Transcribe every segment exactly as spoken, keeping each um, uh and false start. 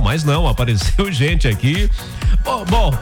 mas não, apareceu gente aqui. Bom, bom.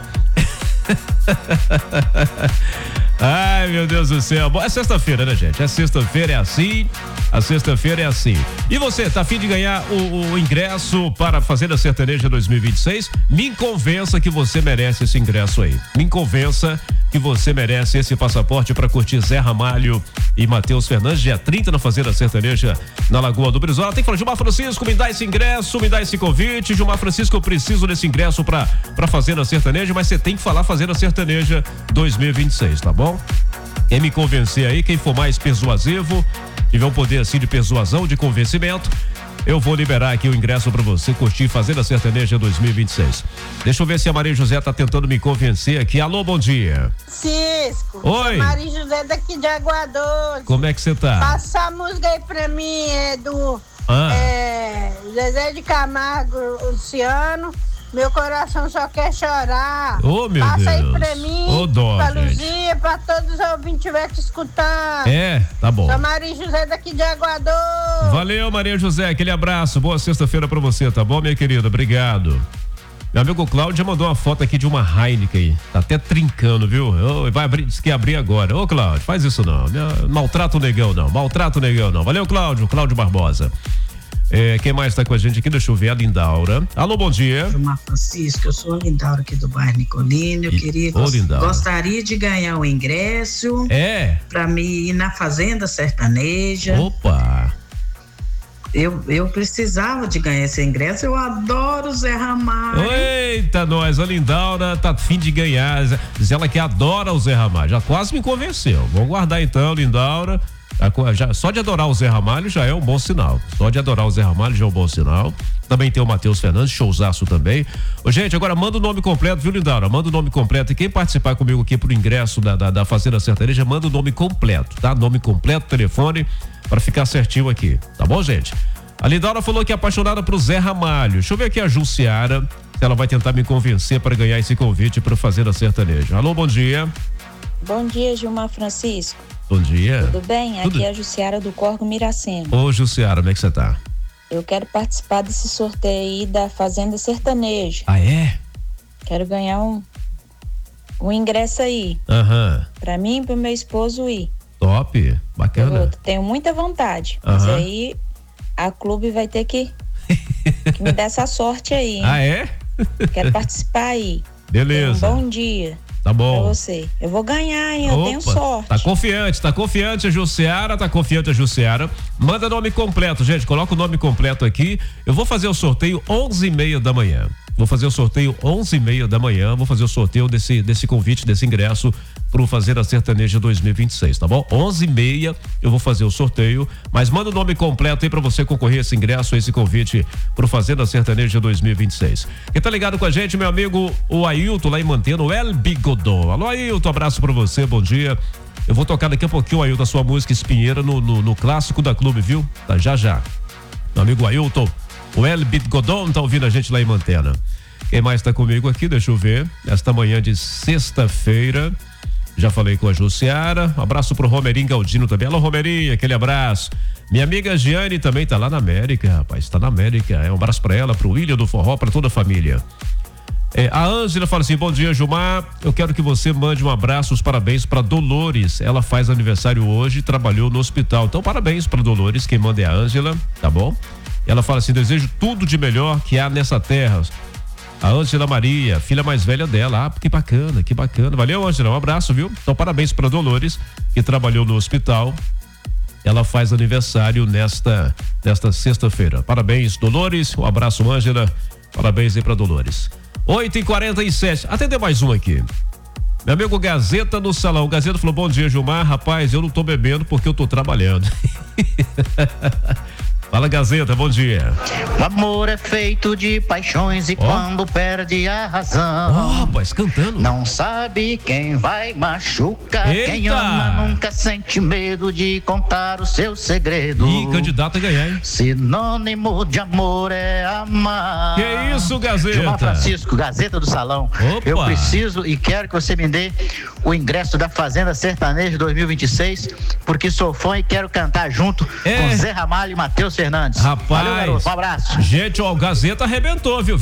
Ai, meu Deus do céu. Bom, é sexta-feira, né, gente? É sexta-feira, é assim. A sexta-feira é assim. E você, tá a fim de ganhar o, o ingresso para a Fazenda Sertaneja dois mil e vinte e seis? Me convença que você merece esse ingresso aí. Me convença que você merece esse passaporte para curtir Zé Ramalho e Matheus Fernandes, dia trinta na Fazenda Sertaneja, na Lagoa do Brizola. Tem que falar, Gilmar Francisco, me dá esse ingresso, me dá esse convite. Gilmar Francisco, eu preciso desse ingresso para para Fazenda Sertaneja, mas você tem que falar Fazenda Sertaneja dois mil e vinte e seis, tá bom? Quem me convencer aí, quem for mais persuasivo, tiver um poder assim de persuasão, de convencimento, eu vou liberar aqui o ingresso para você curtir Fazenda Sertaneja dois mil e vinte e seis. Deixa eu ver se a Maria José tá tentando me convencer aqui. Alô, bom dia. Cisco. Oi. Maria José daqui de Aguadoce. Como é que você tá? Passa a música aí pra mim, é do Ah. é, Zezé de Camargo, Luciano. Meu coração só quer chorar. Ô, meu Passa Deus. aí pra mim, Ô, dó, pra gente. Luzia, pra todos os ouvintes que estiverem te escutando. É, tá bom. Sou Maria José daqui de Aguadoce. Valeu, Maria José, aquele abraço, boa sexta-feira pra você, tá bom, minha querida? Obrigado. Meu amigo Cláudio mandou uma foto aqui de uma Heineken aí, tá até trincando, viu? Ô, vai abrir, disse que ia abrir agora. Ô, Cláudio, faz isso não, maltrata o negão não, maltrata o negão não. Valeu, Cláudio, Cláudio Barbosa. É, quem mais tá com a gente aqui? Deixa eu ver, a Lindaura. Alô, bom dia. Gilmar Francisco, eu sou a Lindaura aqui do bairro Nicolino. Eu E, queria, ô, Lindaura. gostaria de ganhar o ingresso. É. Pra mim ir na Fazenda Sertaneja. Opa. Eu, eu precisava de ganhar esse ingresso, eu adoro o Zé Ramalho. Eita, nós, a Lindaura tá a fim de ganhar. Diz ela que adora o Zé Ramalho. Já quase me convenceu. Vamos guardar então, Lindaura. Já, só de adorar o Zé Ramalho já é um bom sinal. Só de adorar o Zé Ramalho já é um bom sinal. Também tem o Matheus Fernandes, showzaço também. Ô, gente, agora manda o nome completo, viu, Lindaura? Manda o nome completo. E quem participar comigo aqui pro ingresso da, da, da Fazenda Sertaneja, manda o nome completo, tá? Nome completo, telefone, para ficar certinho aqui. Tá bom, gente? A Lindaura falou que é apaixonada pro Zé Ramalho. Deixa eu ver aqui a Jussiara, se ela vai tentar me convencer para ganhar esse convite pro Fazenda Sertaneja. Alô, bom dia. Bom dia, Gilmar Francisco. Bom dia. Tudo bem? Tudo. Aqui é a Jussiara do Corgo Miracema. Ô, Jussiara, como é que você tá? Eu quero participar desse sorteio aí da Fazenda Sertaneja. Ah, é? Quero ganhar um, um ingresso aí. Aham. Pra mim e pro meu esposo ir. Top, bacana. Eu tenho muita vontade. Mas Aham. aí a clube vai ter que, que me dar essa sorte aí, hein? Ah, é? Quero participar aí. Beleza. Tenha um bom dia. Tá bom. Pra você. Eu vou ganhar, hein? Eu Opa, tenho sorte. Tá confiante, tá confiante a Jussiara, tá confiante a Jussiara. Manda nome completo, gente, coloca o nome completo aqui. Eu vou fazer o sorteio onze e meia da manhã. Vou fazer o sorteio onze e meia da manhã, vou fazer o sorteio desse, desse convite, desse ingresso pro Fazenda Sertaneja dois mil e vinte e seis, tá bom? onze e meia eu vou fazer o sorteio, mas manda o nome completo aí pra você concorrer a esse ingresso, a esse convite pro Fazenda Sertaneja dois mil e vinte e seis. Quem tá ligado com a gente, meu amigo, o Ailton lá em Mantena, o El Bigodon. Alô, Ailton, abraço pra você, bom dia. Eu vou tocar daqui a pouquinho, Ailton, a sua música Espinheira no, no, no clássico da Clube, viu? Tá, já já. Meu amigo Ailton, o El Bigodon tá ouvindo a gente lá em Mantena. Quem mais tá comigo aqui? Deixa eu ver. Esta manhã de sexta-feira, já falei com a Jussiara. Um abraço pro Romerinho Galdino também. Alô, Romerinho, aquele abraço. Minha amiga Giane também tá lá na América, rapaz, tá na América. É um abraço pra ela, pro William do Forró, pra toda a família. É, a Ângela fala assim: bom dia, Gilmar. Eu quero que você mande um abraço, os parabéns pra Dolores. Ela faz aniversário hoje, trabalhou no hospital. Então, parabéns pra Dolores. Quem manda é a Ângela, tá bom? Ela fala assim: desejo tudo de melhor que há nessa terra. A Ângela Maria, filha mais velha dela. Ah, que bacana, que bacana. Valeu, Ângela, um abraço, viu? Então, parabéns pra Dolores, que trabalhou no hospital. Ela faz aniversário nesta, nesta sexta-feira. Parabéns, Dolores. Um abraço, Ângela. Parabéns aí pra Dolores. oito e quarenta e sete. Atender mais um aqui. Meu amigo Gazeta no salão. O Gazeta falou: bom dia, Gilmar. Rapaz, eu não tô bebendo porque eu tô trabalhando. Fala, Gazeta, bom dia. O amor é feito de paixões e oh. quando perde a razão, Ó, oh, rapaz, cantando. não sabe quem vai machucar. Eita. Quem ama nunca sente medo de contar o seu segredo. Ih, candidato a ganhar, hein? Sinônimo de amor é amar. Que isso, Gazeta? Gilmar Francisco, Gazeta do Salão. Opa. Eu preciso e quero que você me dê o ingresso da Fazenda Sertaneja dois mil e vinte e seis, porque sou fã e quero cantar junto é. com Zé Ramalho e Matheus Fernandes. Rapaz. Valeu, garoto. Um abraço. Gente, ó, o Gazeta arrebentou, viu?